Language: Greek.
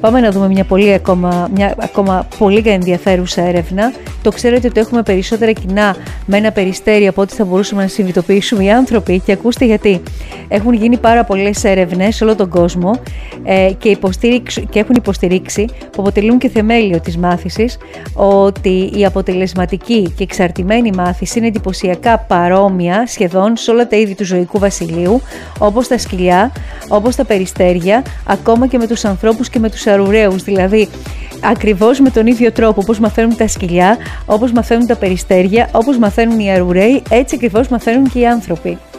Πάμε να δούμε μια ακόμα πολύ ενδιαφέρουσα έρευνα. Το ξέρετε ότι έχουμε περισσότερα κοινά με ένα περιστέρι από ό,τι θα μπορούσαμε να συνειδητοποιήσουμε οι άνθρωποι, και ακούστε γιατί. Έχουν γίνει πάρα πολλές έρευνες σε όλο τον κόσμο και έχουν υποστηρίξει, που αποτελούν και θεμέλιο της μάθησης, ότι η αποτελεσματική και εξαρτημένη μάθηση είναι εντυπωσιακά παρόμοια σχεδόν σε όλα τα είδη του ζωικού βασιλείου, όπως τα σκυλιά, όπως τα περιστέρια, ακόμα και με τους ανθρώπους και με τους αρουραίους. Δηλαδή, ακριβώς με τον ίδιο τρόπο, όπως μαθαίνουν τα σκυλιά, όπως μαθαίνουν τα περιστέρια, όπως μαθαίνουν οι αρουραίοι, έτσι ακριβώς μαθαίνουν και οι άνθρωποι.